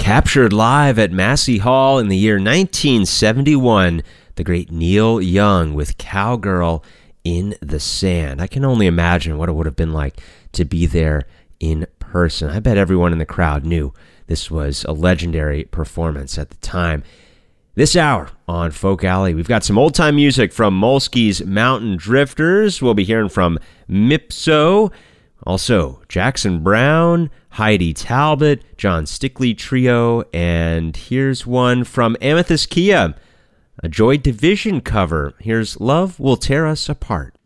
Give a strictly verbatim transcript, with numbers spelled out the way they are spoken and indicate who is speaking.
Speaker 1: Captured live at Massey Hall in the year nineteen seventy-one, the great Neil Young with Cowgirl in the Sand. I can only imagine what it would have been like to be there in person. I bet everyone in the crowd knew this was a legendary performance at the time. This hour on Folk Alley, we've got some old-time music from Molsky's Mountain Drifters. We'll be hearing from Mipso, also Jackson Browne, Heidi Talbot, John Stickley Trio, and here's one from Amethyst Kia, a Joy Division cover. Here's Love Will Tear Us Apart.